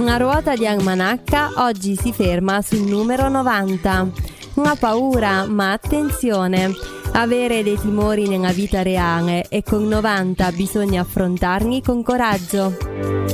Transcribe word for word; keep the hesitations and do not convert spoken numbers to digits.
Una ruota di almanacca oggi si ferma sul numero novanta. Non ha paura, ma attenzione, avere dei timori nella vita reale e con novanta bisogna affrontarli con coraggio.